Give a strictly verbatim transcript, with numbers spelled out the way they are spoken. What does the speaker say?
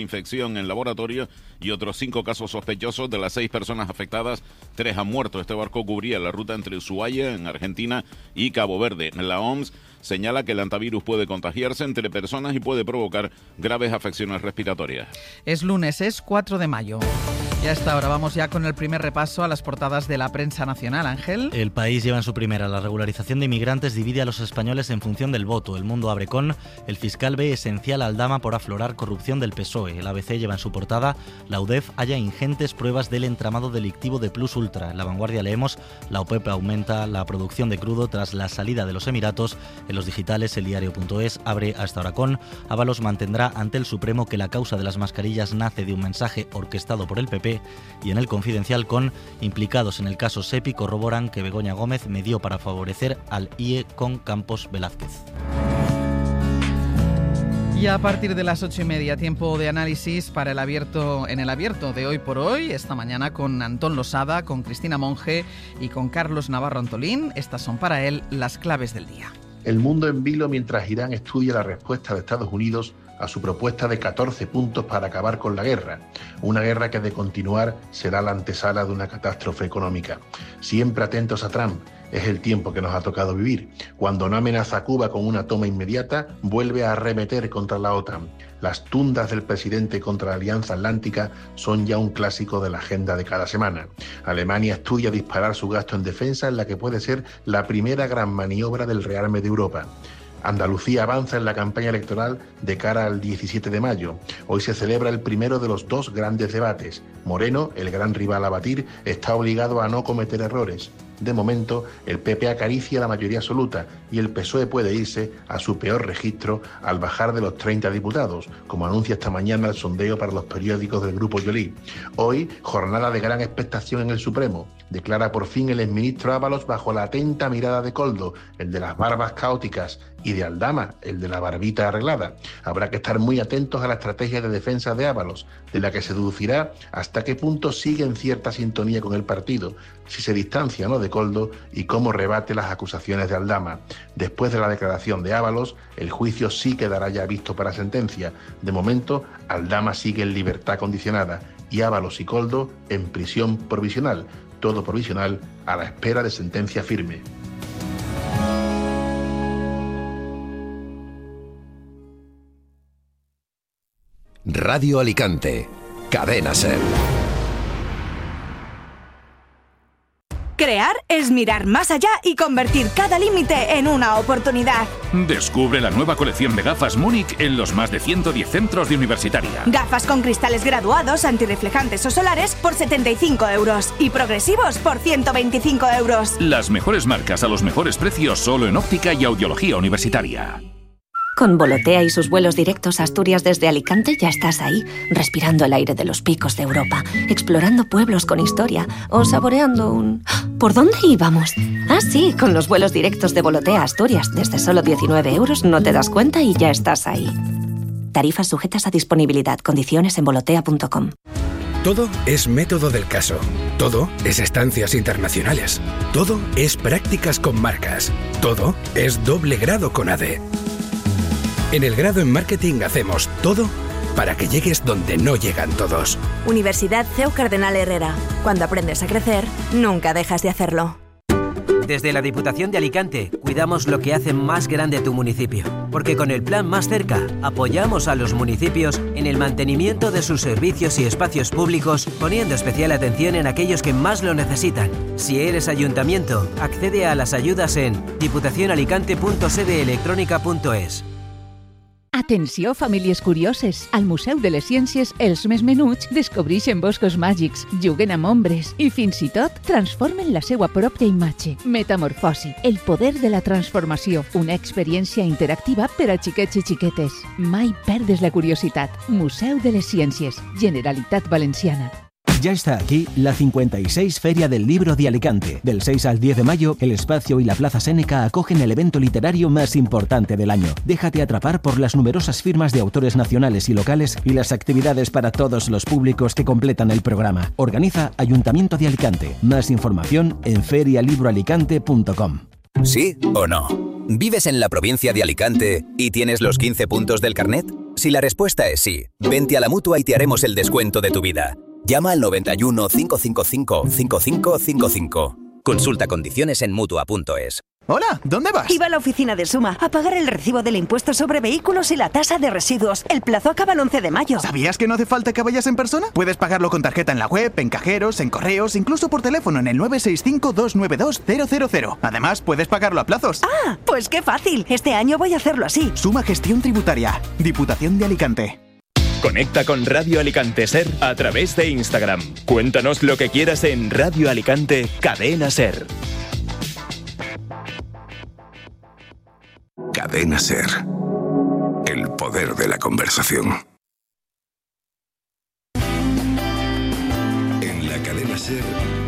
Infección en laboratorio y otros cinco casos sospechosos. De las seis personas afectadas, tres han muerto. Este barco cubría la ruta entre Ushuaia, en Argentina, y Cabo Verde. La O M S señala que el hantavirus puede contagiarse entre personas y puede provocar graves afecciones respiratorias. Es lunes, es cuatro de mayo. Y a esta hora vamos ya con el primer repaso a las portadas de la prensa nacional. Ángel. El País lleva en su primera: la regularización de inmigrantes divide a los españoles en función del voto. El Mundo abre con: el fiscal ve esencial a Aldama por aflorar corrupción del P S O E. El A B C lleva en su portada: la U D E F halla ingentes pruebas del entramado delictivo de Plus Ultra. En La Vanguardia leemos: la OPEP aumenta la producción de crudo tras la salida de los Emiratos. En los digitales, el diario punto es abre hasta ahora con: Ábalos mantendrá ante el Supremo que la causa de las mascarillas nace de un mensaje orquestado por el P P. Y en el Confidencial con: implicados en el caso SEPI corroboran que Begoña Gómez medió para favorecer al I E con Campos Velázquez. Y a partir de las ocho y media, tiempo de análisis para el abierto en el abierto de Hoy por Hoy, esta mañana con Antón Losada, con Cristina Monge y con Carlos Navarro Antolín. Estas son para él las claves del día. El mundo en vilo mientras Irán estudia la respuesta de Estados Unidos a su propuesta de catorce puntos para acabar con la guerra. Una guerra que, de continuar, será la antesala de una catástrofe económica. Siempre atentos a Trump. Es el tiempo que nos ha tocado vivir. Cuando no amenaza a Cuba con una toma inmediata, vuelve a arremeter contra la OTAN. Las tundas del presidente contra la Alianza Atlántica son ya un clásico de la agenda de cada semana. Alemania estudia disparar su gasto en defensa en la que puede ser la primera gran maniobra del rearme de Europa. Andalucía avanza en la campaña electoral de cara al diecisiete de mayo. Hoy se celebra el primero de los dos grandes debates. Moreno, el gran rival a batir, está obligado a no cometer errores. De momento, el P P acaricia la mayoría absoluta y el P S O E puede irse a su peor registro al bajar de los treinta diputados, como anuncia esta mañana el sondeo para los periódicos del Grupo Yolí. Hoy, jornada de gran expectación en el Supremo. Declara por fin el exministro Ábalos bajo la atenta mirada de Koldo, el de las barbas caóticas, y de Aldama, el de la barbita arreglada. Habrá que estar muy atentos a la estrategia de defensa de Ábalos, de la que se deducirá hasta qué punto sigue en cierta sintonía con el partido, si se distancia o no de Koldo y cómo rebate las acusaciones de Aldama. Después de la declaración de Ábalos, el juicio sí quedará ya visto para sentencia. De momento, Aldama sigue en libertad condicionada y Ábalos y Koldo en prisión provisional. Todo provisional a la espera de sentencia firme. Radio Alicante, Cadena SER. Crear es mirar más allá y convertir cada límite en una oportunidad. Descubre la nueva colección de gafas Múnich en los más de ciento diez centros de Universitaria. Gafas con cristales graduados, antirreflejantes o solares por setenta y cinco euros y progresivos por ciento veinticinco euros. Las mejores marcas a los mejores precios solo en óptica y audiología universitaria. Con Volotea y sus vuelos directos a Asturias desde Alicante ya estás ahí, respirando el aire de los picos de Europa, explorando pueblos con historia o saboreando un... ¿Por dónde íbamos? Ah, sí, con los vuelos directos de Volotea a Asturias desde solo diecinueve euros no te das cuenta y ya estás ahí. Tarifas sujetas a disponibilidad, condiciones en volotea punto com. Todo es método del caso. Todo es estancias internacionales. Todo es prácticas con marcas. Todo es doble grado con A D E. En el grado en marketing hacemos todo para que llegues donde no llegan todos. Universidad C E U Cardenal Herrera. Cuando aprendes a crecer, nunca dejas de hacerlo. Desde la Diputación de Alicante cuidamos lo que hace más grande tu municipio, porque con el Plan Más Cerca apoyamos a los municipios en el mantenimiento de sus servicios y espacios públicos, poniendo especial atención en aquellos que más lo necesitan. Si eres ayuntamiento, accede a las ayudas en diputación alicante punto sede electrónica punto es. Atenció, famílies curioses! Al Museu de les Ciències, els més menuts descobreixen boscos màgics, juguen amb ombres i fins i tot transformen la seva pròpia imatge. Metamorfosi, el poder de la transformació, una experiència interactiva per a xiquets i xiquetes. Mai perdes la curiositat. Museu de les Ciències, Generalitat Valenciana. Ya está aquí la cincuenta y seis Feria del Libro de Alicante. Del seis al diez de mayo, el Espacio y la Plaza Séneca acogen el evento literario más importante del año. Déjate atrapar por las numerosas firmas de autores nacionales y locales y las actividades para todos los públicos que completan el programa. Organiza Ayuntamiento de Alicante. Más información en ferialibroalicante punto com. ¿Sí o no? ¿Vives en la provincia de Alicante y tienes los quince puntos del carnet? Si la respuesta es sí, vente a la Mutua y te haremos el descuento de tu vida. Llama al noventa y uno, cinco cinco cinco, cinco cinco cinco cinco. Consulta condiciones en Mutua punto es. Hola, ¿dónde vas? Iba a la oficina de Suma a pagar el recibo del impuesto sobre vehículos y la tasa de residuos. El plazo acaba el once de mayo. ¿Sabías que no hace falta que vayas en persona? Puedes pagarlo con tarjeta en la web, en cajeros, en correos, incluso por teléfono en el nueve seis cinco, dos nueve dos, cero cero cero. Además, puedes pagarlo a plazos. Ah, pues qué fácil. Este año voy a hacerlo así. Suma Gestión Tributaria. Diputación de Alicante. Conecta con Radio Alicante Ser a través de Instagram. Cuéntanos lo que quieras en Radio Alicante Cadena Ser. Cadena Ser. El poder de la conversación. En la Cadena Ser.